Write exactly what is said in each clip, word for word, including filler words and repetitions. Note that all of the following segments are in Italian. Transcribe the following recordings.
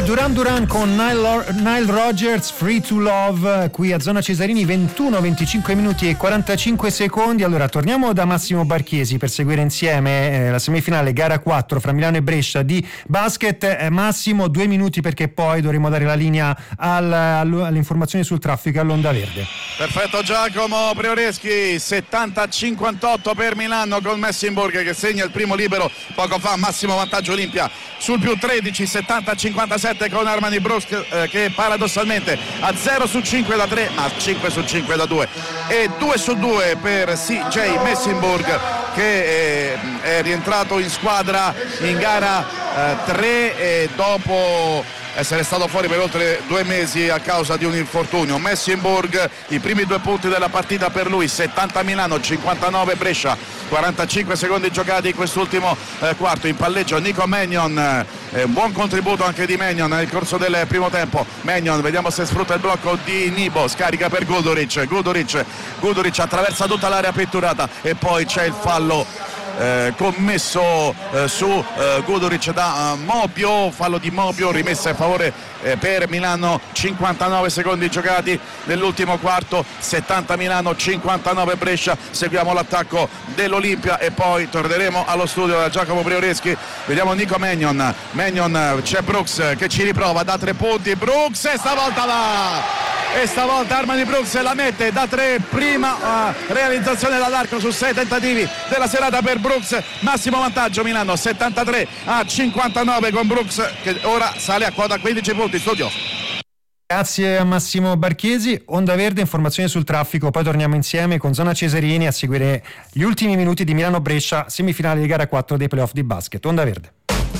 Duran Duran con Nile, Nile Rodgers, Free to Love, qui a Zona Cesarini, ventuno venticinque minuti e quarantacinque secondi. Allora torniamo da Massimo Barchiesi per seguire insieme eh, la semifinale gara quattro fra Milano e Brescia di basket. eh, Massimo, due minuti perché poi dovremo dare la linea al, all, alle informazioni sul traffico all'Onda Verde. Perfetto Giacomo Prioreschi, settanta a cinquantotto per Milano con Messinburg che segna il primo libero poco fa, massimo vantaggio Olimpia sul più tredici, settanta a cinquantasette con Armani Brooks eh, che paradossalmente a zero su cinque da tre ma cinque su cinque da due e due su due per C J Messinburg che eh, è rientrato in squadra in gara eh, tre e dopo essere stato fuori per oltre due mesi a causa di un infortunio. Messinburg, i primi due punti della partita per lui, settanta Milano, cinquantanove Brescia, quarantacinque secondi giocati in quest'ultimo eh, quarto. In palleggio Nico Mannion, eh, un buon contributo anche di Mannion nel corso del primo tempo. Mannion, vediamo se sfrutta il blocco di Nibo, scarica per Guduric, Guduric, Guduric attraversa tutta l'area pitturata e poi c'è il fallo Eh, commesso eh, su eh, Guduric da uh, Mobio, fallo di Mobio, rimessa a favore eh, per Milano, cinquantanove secondi giocati nell'ultimo quarto, settanta Milano, cinquantanove Brescia. Seguiamo l'attacco dell'Olimpia e poi torneremo allo studio da Giacomo Prioreschi. Vediamo Nico Mannion, Mannion, c'è Brooks che ci riprova da tre punti, Brooks e stavolta va! E stavolta Armani Brooks la mette da tre, prima uh, realizzazione dall'arco su sei tentativi della serata per Brooks, massimo vantaggio Milano, settantatré a cinquantanove con Brooks che ora sale a quota quindici punti. Studio. Grazie a Massimo Barchiesi. Onda Verde, informazioni sul traffico, poi torniamo insieme con Zona Cesarini a seguire gli ultimi minuti di Milano-Brescia, semifinale di gara quattro dei playoff di basket. Onda Verde.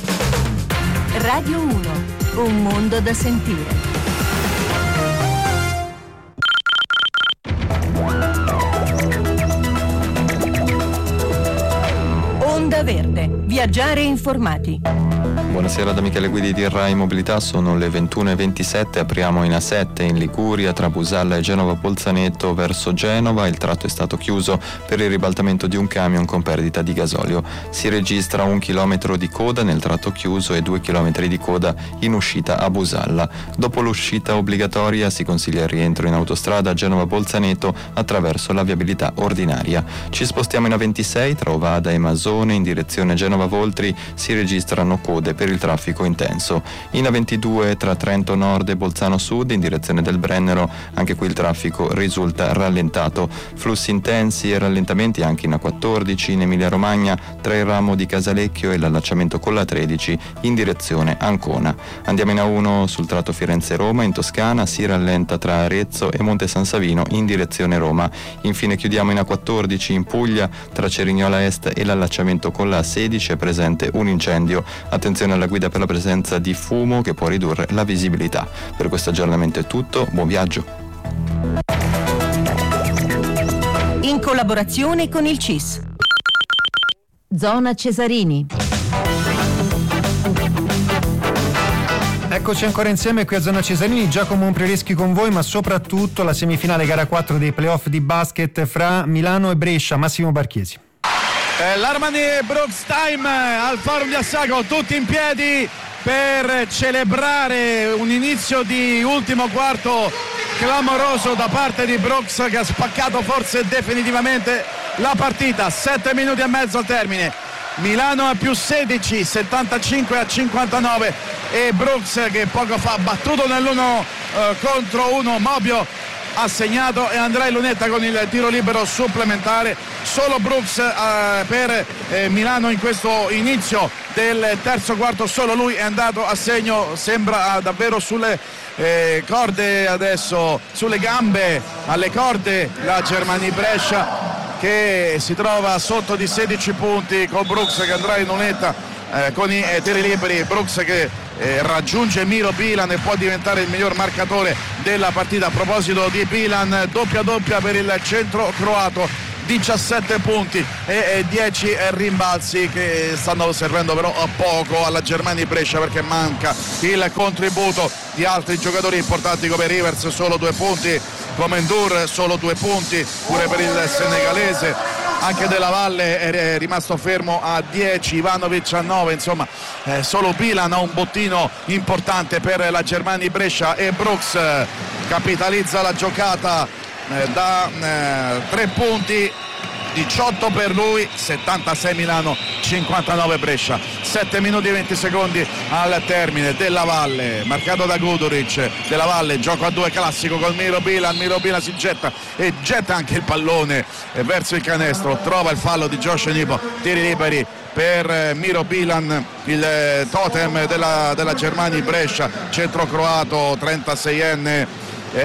Radio uno, un mondo da sentire. Onda Verde, viaggiare informati. Buonasera da Michele Guidi di Rai Mobilità, sono le ventuno e ventisette, apriamo in A sette in Liguria tra Busalla e Genova Bolzaneto verso Genova, il tratto è stato chiuso per il ribaltamento di un camion con perdita di gasolio. Si registra un chilometro di coda nel tratto chiuso e due chilometri di coda in uscita a Busalla. Dopo l'uscita obbligatoria si consiglia il rientro in autostrada a Genova Bolzaneto attraverso la viabilità ordinaria. Ci spostiamo in A ventisei tra Ovada e Masone in direzione Genova Voltri, si registrano code per il traffico intenso. In A ventidue tra Trento Nord e Bolzano Sud in direzione del Brennero, anche qui il traffico risulta rallentato. Flussi intensi e rallentamenti anche in A quattordici in Emilia Romagna tra il ramo di Casalecchio e l'allacciamento con la tredici in direzione Ancona. Andiamo in A uno sul tratto Firenze-Roma in Toscana, si rallenta tra Arezzo e Monte San Savino in direzione Roma. Infine chiudiamo in A quattordici in Puglia tra Cerignola Est e l'allacciamento con la sedici, è presente un incendio. Attenzione alla guida per la presenza di fumo che può ridurre la visibilità. Per questo aggiornamento è tutto, buon viaggio. In collaborazione con il C I S. Zona Cesarini. Eccoci ancora insieme qui a Zona Cesarini, Giacomo Prioreschi con voi, ma soprattutto la semifinale gara quattro dei playoff di basket fra Milano e Brescia. Massimo Barchiesi. L'Armani Brooks Time al Forum di Assago, tutti in piedi per celebrare un inizio di ultimo quarto clamoroso da parte di Brooks che ha spaccato forse definitivamente la partita. Sette minuti e mezzo al termine, Milano a più sedici, settantacinque a cinquantanove e Brooks che poco fa ha battuto nell'uno eh, contro uno Mobio ha segnato e Andrei Lunetta con il tiro libero supplementare. Solo Brooks eh, per eh, Milano in questo inizio del terzo quarto, solo lui è andato a segno, sembra davvero sulle eh, corde adesso, sulle gambe, alle corde la Germania Brescia che si trova sotto di sedici punti con Brooks che andrà in lunetta eh, con i eh, tiri liberi. Brooks che eh, raggiunge Miro Bilan e può diventare il miglior marcatore della partita. A proposito di Bilan, doppia doppia per il centro croato, diciassette punti e, e dieci rimbalzi che stanno servendo però a poco alla Germania Brescia perché manca il contributo di altri giocatori importanti come Rivers, solo due punti, come Ndur solo due punti, pure per il senegalese anche Della Valle è rimasto fermo a dieci, Ivanovic a nove, insomma eh, solo Bilan ha un bottino importante per la Germania Brescia e Brooks eh, capitalizza la giocata eh, da eh, tre punti, diciotto per lui, settantasei Milano, cinquantanove Brescia. Sette minuti e venti secondi al termine. Della Valle marcato da Guduric, Della Valle gioco a due classico con Miro Bilan, Miro Bilan si getta e getta anche il pallone verso il canestro, trova il fallo di Josh Nipo, tiri liberi per Miro Bilan, il totem della, della Germania Brescia, centro croato, trentaseienne,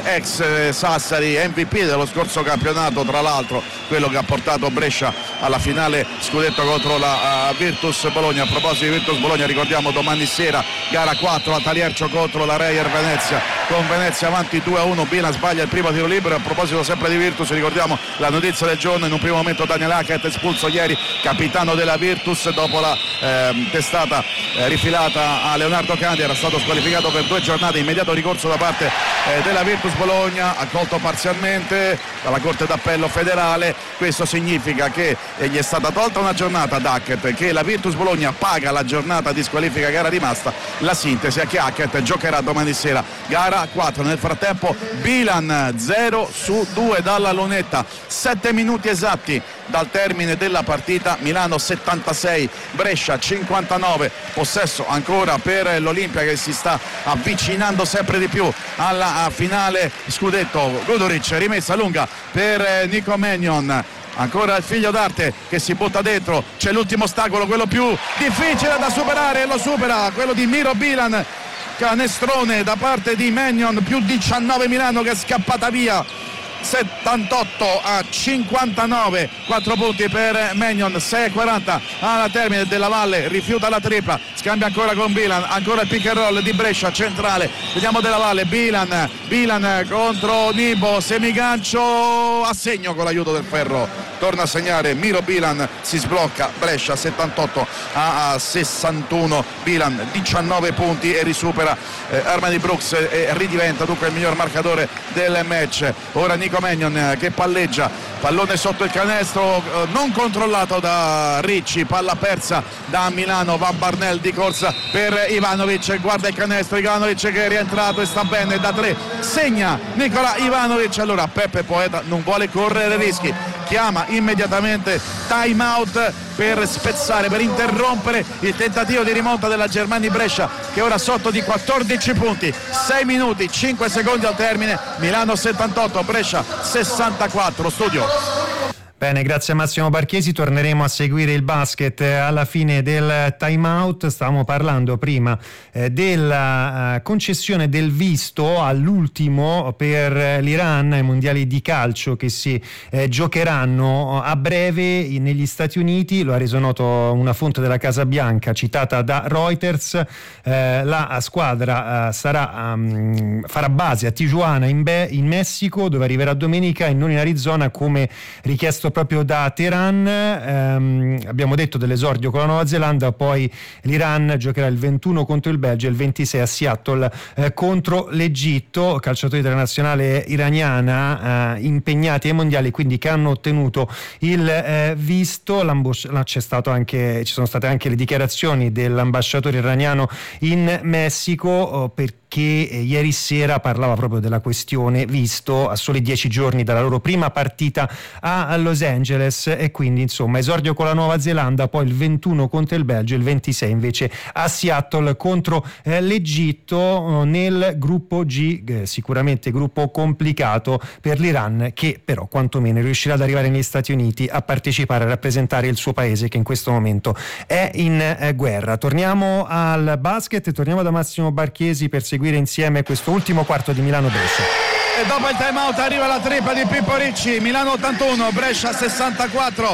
ex Sassari, M V P dello scorso campionato, tra l'altro quello che ha portato Brescia alla finale scudetto contro la uh, Virtus Bologna. A proposito di Virtus Bologna, ricordiamo domani sera gara quattro a Taliercio contro la Reyer Venezia, con Venezia avanti due a uno, Bilan sbaglia il primo tiro libero. A proposito sempre di Virtus, ricordiamo la notizia del giorno: in un primo momento Daniel Hackett espulso ieri, capitano della Virtus, dopo la eh, testata eh, rifilata a Leonardo Candia, era stato squalificato per due giornate. Immediato ricorso da parte eh, della Virtus Bologna, accolto parzialmente dalla Corte d'Appello federale. Questo significa che gli è stata tolta una giornata ad Hackett, che la Virtus Bologna paga la giornata di squalifica che era rimasta. La sintesi è che Hackett giocherà domani sera gara quattro. Nel frattempo Bilan zero su due dalla lunetta, sette minuti esatti dal termine della partita. Milano settantasei, Brescia cinquantanove, possesso ancora per l'Olimpia che si sta avvicinando sempre di più alla finale scudetto. Guduric, rimessa lunga per Nico Mannion, ancora il figlio d'arte che si butta dentro, c'è l'ultimo ostacolo, quello più difficile da superare, e lo supera, quello di Miro Bilan, canestrone da parte di Mannion, più diciannove Milano che è scappata via, settantotto a cinquantanove, quattro punti per Mannion, sei e quaranta alla termine. Della Valle rifiuta la tripla, scambia ancora con Bilan, ancora il pick and roll di Brescia centrale, vediamo Della Valle, Bilan, Bilan contro Nibo, semigancio a segno con l'aiuto del ferro, torna a segnare Miro Bilan, si sblocca Brescia settantotto a sessantuno, Bilan diciannove punti e risupera eh, Armani Brooks e ridiventa dunque il miglior marcatore del match. Ora Nico Mannion che palleggia, pallone sotto il canestro, eh, non controllato da Ricci, palla persa da Milano, va Barnell di corsa per Ivanovic, guarda il canestro, Ivanovic che è rientrato e sta bene da tre, segna Nikola Ivanovic. Allora Peppe Poeta non vuole correre rischi, chiama immediatamente time out per spezzare, per interrompere il tentativo di rimonta della Germania Brescia, che ora sotto di quattordici punti, sei minuti cinque secondi al termine. Milano settantotto, Brescia sessantaquattro. Studio. Bene, grazie a Massimo Barchesi. Torneremo a seguire il basket alla fine del time out. Stavamo parlando prima eh, della eh, concessione del visto all'ultimo per l'Iran ai mondiali di calcio che si eh, giocheranno a breve negli Stati Uniti. Lo ha reso noto una fonte della Casa Bianca citata da Reuters. Eh, la squadra eh, sarà, um, farà base a Tijuana in, Be- in Messico, dove arriverà domenica e non in Arizona come richiesto proprio da Teheran. ehm, abbiamo detto dell'esordio con la Nuova Zelanda, poi l'Iran giocherà il ventuno contro il Belgio e il ventisei a Seattle eh, contro l'Egitto. Calciatori della nazionale iraniana eh, impegnati ai mondiali, quindi che hanno ottenuto il eh, visto. C'è stato anche, ci sono state anche le dichiarazioni dell'ambasciatore iraniano in Messico oh, perché che ieri sera parlava proprio della questione visto a soli dieci giorni dalla loro prima partita a Los Angeles, e quindi insomma esordio con la Nuova Zelanda, poi il ventuno contro il Belgio, il ventisei invece a Seattle contro eh, l'Egitto nel gruppo G, eh, sicuramente gruppo complicato per l'Iran, che però quantomeno riuscirà ad arrivare negli Stati Uniti a partecipare, a rappresentare il suo paese che in questo momento è in eh, guerra. Torniamo al basket, torniamo da Massimo Barchesi per seguire insieme questo ultimo quarto di Milano Brescia. E dopo il time out arriva la tripla di Pippo Ricci. Milano ottantuno, Brescia sessantaquattro.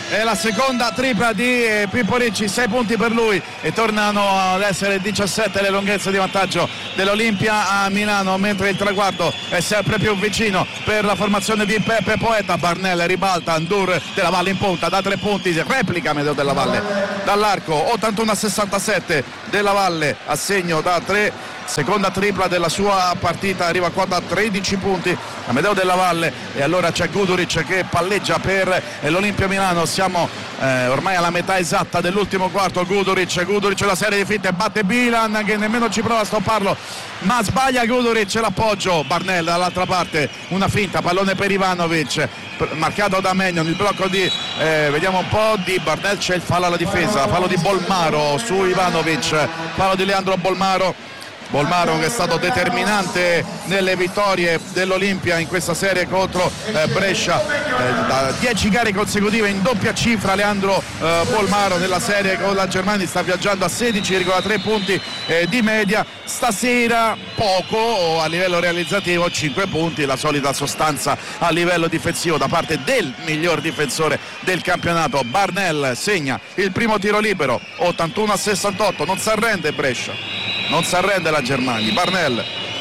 è la seconda tripla di Pippo Ricci, sei punti per lui e tornano ad essere diciassette le lunghezze di vantaggio dell'Olimpia a Milano, mentre il traguardo è sempre più vicino per la formazione di Peppe Poeta. Barnell ribalta, Ndur della Valle in punta da tre punti, replica Amedeo della Valle dall'arco, ottantuno a sessantasette della Valle a segno da tre, seconda tripla della sua partita, arriva qua da tredici punti Amedeo della Valle e allora c'è Guduric che palleggia per l'Olimpia Milano. Siamo eh, ormai alla metà esatta dell'ultimo quarto. Guduric, Guduric la serie di finte, batte Bilan che nemmeno ci prova a stopparlo ma sbaglia Guduric, l'appoggio. Barnell dall'altra parte, una finta, pallone per Ivanovic marcato da Mannion, il blocco di eh, vediamo un po' di Barnell, c'è il fallo alla difesa, fallo di Bolmaro su Ivanovic, fallo di Leandro Bolmaro. Bolmaro che è stato determinante nelle vittorie dell'Olimpia in questa serie contro eh, Brescia, eh, da dieci gare consecutive in doppia cifra. Leandro eh, Bolmaro nella serie con la Germania sta viaggiando a sedici virgola tre punti eh, di media, stasera poco a livello realizzativo, cinque punti, la solita sostanza a livello difensivo da parte del miglior difensore del campionato. Barnell segna il primo tiro libero, ottantuno a sessantotto, non si arrende Brescia, non si arrende la Germania. Barnell,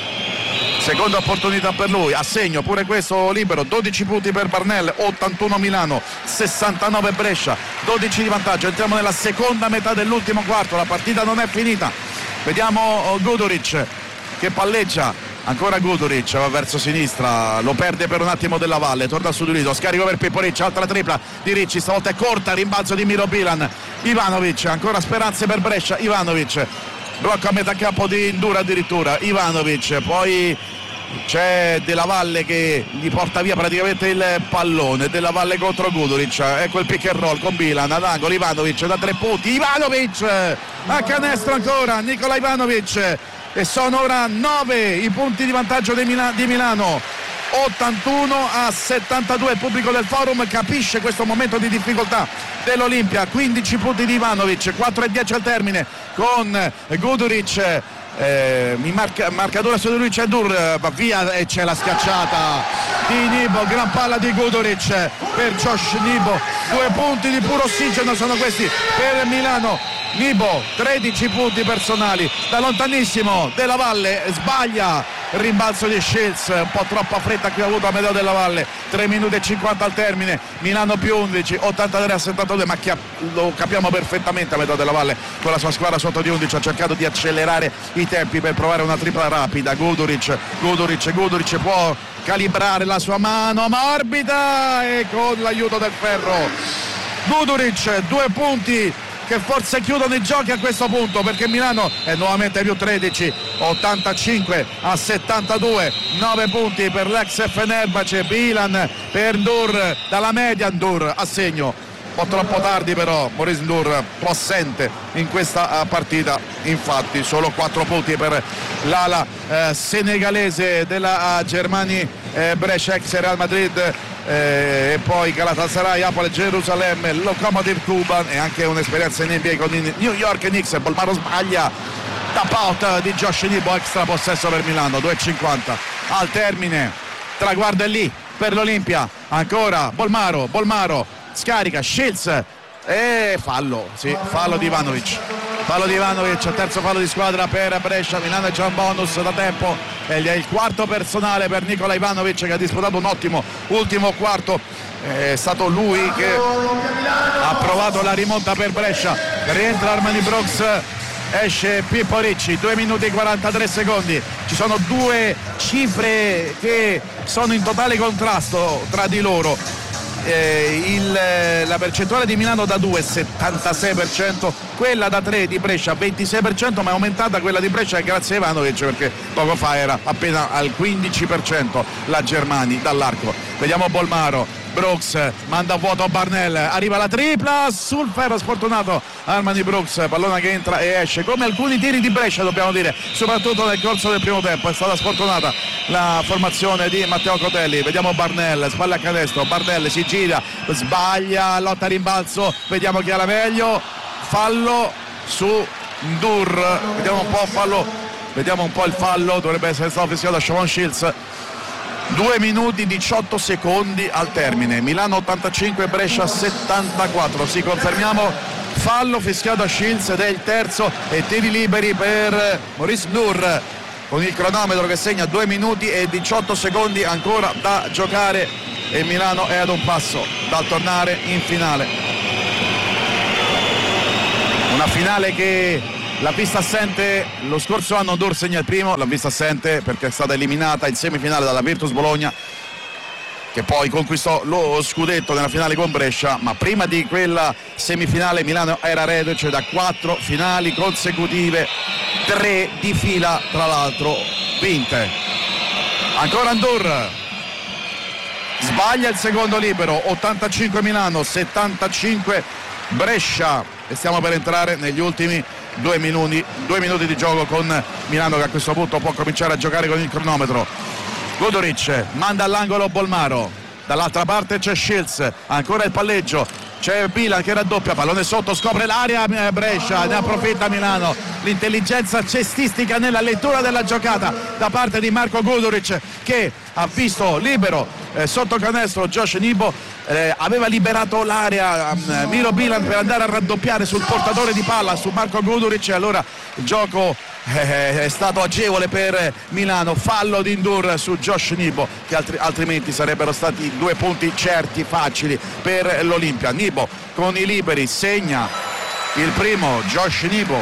seconda opportunità per lui, a segno pure questo libero, dodici punti per Barnell, ottantuno Milano, sessantanove Brescia, dodici di vantaggio. Entriamo nella seconda metà dell'ultimo quarto, la partita non è finita. Vediamo Guduric che palleggia, ancora Guduric va verso sinistra, lo perde per un attimo della Valle, torna su di lui, scarico per Pippo Ricci, altra tripla di Ricci, stavolta è corta, rimbalzo di Miro Bilan. Ivanovic, ancora speranze per Brescia, Ivanovic blocca a metà campo di Ndur addirittura, Ivanovic, poi c'è Della Valle che gli porta via praticamente il pallone. Della Valle contro Guduric, ecco il pick and roll con Bilan ad angolo, Ivanovic da tre punti, Ivanovic a canestro ancora, Nikola Ivanovic, e sono ora nove i punti di vantaggio di, Mila- di Milano, ottantuno a settantadue. Il pubblico del Forum capisce questo momento di difficoltà dell'Olimpia, quindici punti di Ivanovic, quattro e dieci al termine con Guduric, eh, in marca, marcatura su di lui c'è Ndur, va via e c'è la schiacciata di Nibo, gran palla di Guduric per Josh Nibo, due punti di puro ossigeno sono questi per Milano. Nibo, tredici punti personali da lontanissimo, Della Valle sbaglia, rimbalzo di Shields, un po' troppa fretta qui ha avuto Amedeo della Valle, tre minuti e cinquanta al termine, Milano più undici, ottantatré a settantadue, ma chi ha, lo capiamo perfettamente Amedeo della Valle con la sua squadra sotto di undici ha cercato di accelerare i tempi per provare una tripla rapida. Guduric, Guduric, Guduric può calibrare la sua mano morbida e con l'aiuto del ferro Guduric, due punti che forse chiudono i giochi a questo punto, perché Milano è nuovamente più tredici, ottantacinque a settantadue, nove punti per l'ex Fenerbahce. Bilan per Ndur dalla media, Ndur a segno, un po' troppo tardi però Maurice Ndur, un po' assente in questa partita, infatti solo quattro punti per l'ala eh, senegalese della uh, Germania, eh, Brescia ex Real Madrid, Eh, e poi Galatasaray, Apple, Gerusalemme, Lokomotiv Kuban e anche un'esperienza in N B A con i New York Knicks. Bolmaro sbaglia, tap out di Josh Nibo, extra possesso per Milano, due e cinquanta al termine, traguardo è lì per l'Olimpia, ancora Bolmaro, Bolmaro scarica, Shields e fallo, sì, fallo di Ivanovic, fallo di Ivanovic, terzo fallo di squadra per Brescia. Milano è già un bonus da tempo e è il quarto personale per Nikola Ivanovic che ha disputato un ottimo ultimo quarto, è stato lui che ha provato la rimonta per Brescia. Rientra Armani Brooks, esce Pippo Ricci, due minuti e quarantatré secondi, ci sono due cifre che sono in totale contrasto tra di loro. Eh, il, la percentuale di Milano da due settantasei per cento, quella da tre di Brescia ventisei per cento, ma è aumentata quella di Brescia grazie a Ivanovic, perché poco fa era appena al quindici per cento la Germani dall'arco. Vediamo Bolmaro, Brooks manda a vuoto Barnell, arriva la tripla sul ferro sfortunato Armani Brooks, pallone che entra e esce come alcuni tiri di Brescia, dobbiamo dire, soprattutto nel corso del primo tempo. È stata sfortunata la formazione di Matteo Cotelli. Vediamo Barnell, spalla a canestro, Barnell si gira, sbaglia, lotta a rimbalzo, vediamo chi ha la meglio, fallo su Ndur, vediamo un po' fallo, vediamo un po' il fallo, dovrebbe essere stato fischiato da Shavon Shields. due minuti diciotto secondi al termine. Milano ottantacinque, Brescia settantaquattro. Sì, confermiamo fallo fischiato a Shields ed è il terzo, e tiri liberi per Maurice Ndour con il cronometro che segna due minuti e diciotto secondi ancora da giocare, e Milano è ad un passo dal tornare in finale. Una finale che l'ha vista assente lo scorso anno. Ndour segna il primo, l'ha vista assente perché è stata eliminata in semifinale dalla Virtus Bologna, che poi conquistò lo scudetto nella finale con Brescia, ma prima di quella semifinale Milano era reduce da quattro finali consecutive, tre di fila tra l'altro vinte. Ancora Ndour, sbaglia il secondo libero, ottantacinque Milano, settantacinque Brescia, e stiamo per entrare negli ultimi due minuti, due minuti di gioco con Milano che a questo punto può cominciare a giocare con il cronometro. Guduric manda all'angolo Bolmaro, dall'altra parte c'è Shields, ancora il palleggio, c'è Bilan che raddoppia, pallone sotto, scopre l'area Brescia, ne approfitta Milano. L'intelligenza cestistica nella lettura della giocata da parte di Marco Guduric, che ha visto libero eh, sotto canestro Josh Nebo, eh, aveva liberato l'area eh, Miro Bilan per andare a raddoppiare sul portatore di palla, su Marco Guduric, e allora il gioco eh, è stato agevole per Milano. Fallo di Ndour su Josh Nebo, che altri, altrimenti sarebbero stati due punti certi, facili per l'Olimpia. Nebo con i liberi segna il primo, Josh Nebo,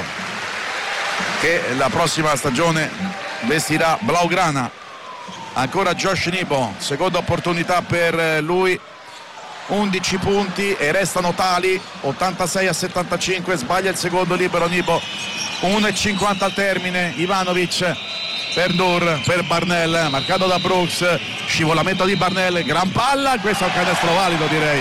che la prossima stagione vestirà blaugrana. Ancora Josh Nebo, seconda opportunità per lui, undici punti e restano tali, ottantasei a settantacinque. Sbaglia il secondo libero Nebo, uno e cinquanta al termine. Ivanovic per Ndour, per Barnell, marcato da Brooks, scivolamento di Barnell, gran palla, questo è un canestro valido direi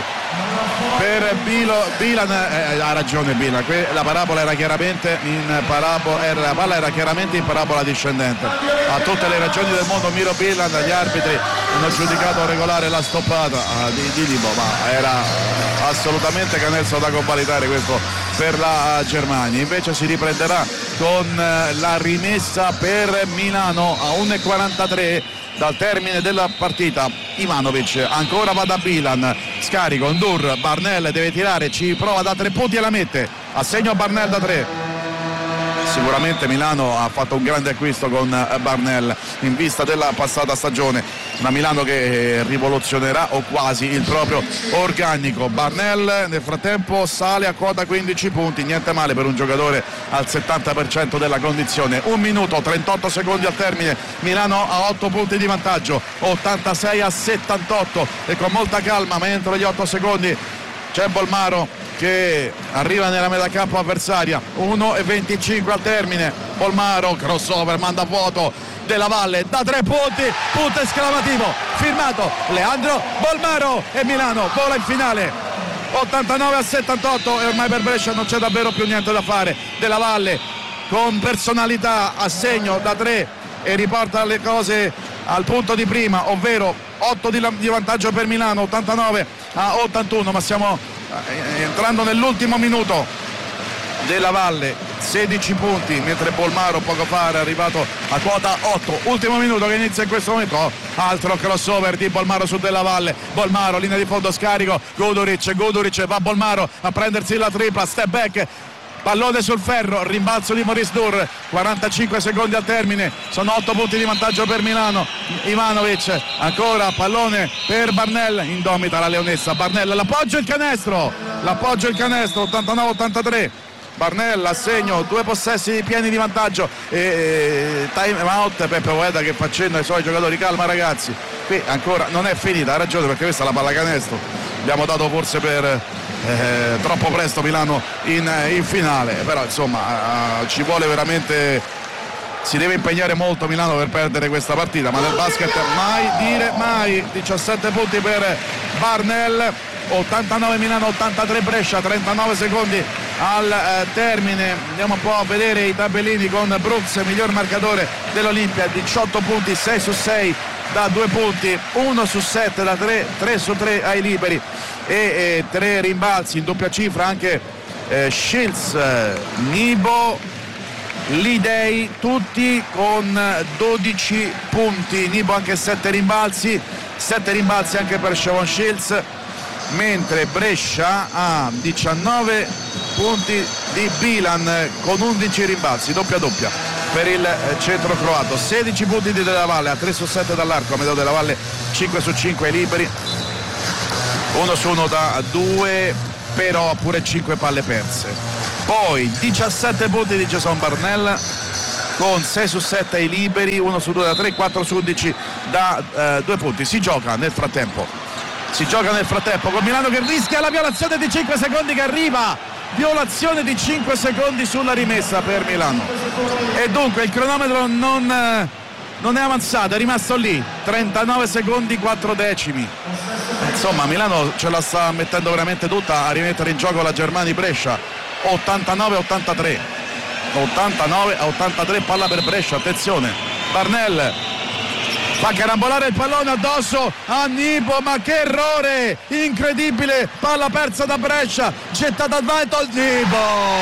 per Bilo, Bilan, eh, ha ragione Bilan, la parabola era chiaramente in parabola, era, la palla era chiaramente in parabola discendente, ha tutte le ragioni del mondo Miro Bilan. Gli arbitri hanno giudicato regolare la stoppata uh, di, di Libo, ma era assolutamente canestro da convalidare questo per la Germania. Invece si riprenderà con uh, la rimessa per Milano a uno e quarantatré dal termine della partita. Ivanovic ancora va da Bilan, scarico Ndour, Barnell deve tirare, ci prova da tre punti e la mette, assegno Barnell da tre. Sicuramente Milano ha fatto un grande acquisto con Barnell in vista della passata stagione, una Milano che rivoluzionerà o quasi il proprio organico. Barnell nel frattempo sale a quota quindici punti, niente male per un giocatore al settanta per cento della condizione. Un minuto trentotto secondi al termine, Milano ha otto punti di vantaggio, ottantasei a settantotto, e con molta calma, ma entro gli otto secondi c'è Bolmaro che arriva nella metà campo avversaria, uno e venticinque al termine. Bolmaro, crossover, manda a vuoto Della Valle da tre punti, punto esclamativo, firmato Leandro Bolmaro, e Milano vola in finale ottantanove a settantotto, e ormai per Brescia non c'è davvero più niente da fare. Della Valle con personalità a segno da tre e riporta le cose al punto di prima, ovvero otto di, di vantaggio per Milano, ottantanove a ottantuno, ma stiamo entrando nell'ultimo minuto. Della Valle sedici punti, mentre Bolmaro poco fa era arrivato a quota otto. Ultimo minuto che inizia in questo momento. Oh, altro crossover di Bolmaro su Della Valle. Bolmaro, linea di fondo, scarico, Guduric, Guduric va Bolmaro a prendersi la tripla, step back, pallone sul ferro, rimbalzo di Maurice Ndour, quarantacinque secondi al termine, sono otto punti di vantaggio per Milano. Ivanovic, ancora pallone per Barnell, indomita la leonessa, Barnell, l'appoggio, il canestro, l'appoggio, il canestro, ottantanove ottantatré. Barnell a segno, due possessi pieni di vantaggio, e, e time out. Peppe Poveda che fa cenno ai suoi giocatori, calma ragazzi, qui ancora non è finita, ha ragione, perché questa è la pallacanestro, abbiamo dato forse per eh, troppo presto Milano in, in finale, però insomma eh, ci vuole veramente, si deve impegnare molto Milano per perdere questa partita, ma nel basket mai dire mai. Diciassette punti per Barnell, ottantanove Milano, ottantatré Brescia, trentanove secondi al eh, termine. Andiamo un po' a vedere i tabellini con Brooks, miglior marcatore dell'Olimpia, diciotto punti, sei su sei da due punti, uno su sette da tre, tre su tre ai liberi, e, e tre rimbalzi in doppia cifra anche eh, Shields, Nebo Gli Dei tutti con dodici punti, Nibo anche sette rimbalzi, sette rimbalzi anche per Shavon Shields, mentre Brescia ha diciannove punti di Bilan con undici rimbalzi, doppia doppia per il centro croato, sedici punti di Della Valle a tre su sette dall'arco, Amedeo Della Valle cinque su cinque liberi, uno su uno da due, però pure cinque palle perse. Poi diciassette punti di Jason Barnell con sei su sette ai liberi, uno su due da tre, quattro su undici da eh, due punti. Si gioca nel frattempo, si gioca nel frattempo con Milano che rischia la violazione di cinque secondi che arriva, violazione di cinque secondi sulla rimessa per Milano, e dunque il cronometro non, eh, non è avanzato, è rimasto lì, trentanove secondi quattro decimi. Insomma Milano ce la sta mettendo veramente tutta a rimettere in gioco la Germania Brescia, ottantanove a ottantatré, ottantanove a ottantatré, palla per Brescia, attenzione, Barnell fa carambolare il pallone addosso a Nibo, ma che errore incredibile, palla persa da Brescia, gettata al vento, Nibo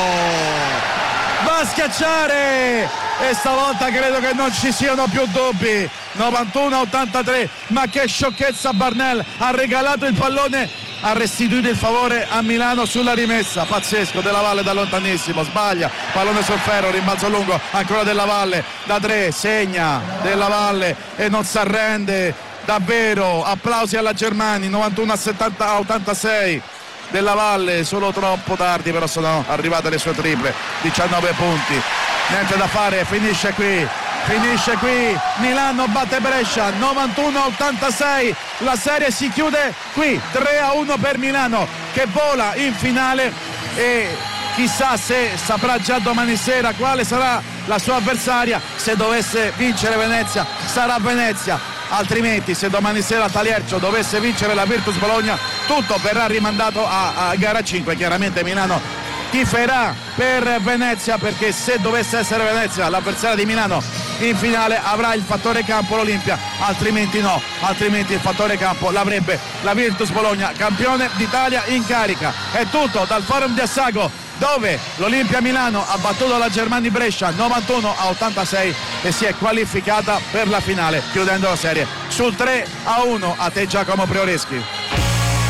va a schiacciare e stavolta credo che non ci siano più dubbi, novantuno a ottantatré, ma che sciocchezza, Barnell ha regalato il pallone, ha restituito il favore a Milano sulla rimessa, pazzesco, Della Valle da lontanissimo, sbaglia, pallone sul ferro, rimbalzo lungo, ancora Della Valle da tre, segna Della Valle e non si arrende, davvero, applausi alla Germania, novantuno a settanta a ottantasei, Della Valle solo troppo tardi, però sono arrivate le sue triple, diciannove punti, niente da fare, finisce qui. Finisce qui, Milano batte Brescia novantuno a ottantasei, la serie si chiude qui, tre a uno per Milano che vola in finale e chissà se saprà già domani sera quale sarà la sua avversaria, se dovesse vincere Venezia sarà Venezia, altrimenti se domani sera Taliercio dovesse vincere la Virtus Bologna tutto verrà rimandato a, a gara cinque, chiaramente Milano tiferà per Venezia perché se dovesse essere Venezia l'avversaria di Milano in finale avrà il fattore campo l'Olimpia, altrimenti no, altrimenti il fattore campo l'avrebbe la Virtus Bologna, campione d'Italia in carica. È tutto dal Forum di Assago, dove l'Olimpia Milano ha battuto la Germania Brescia novantuno a ottantasei e si è qualificata per la finale chiudendo la serie sul tre a uno. A te Giacomo Prioreschi.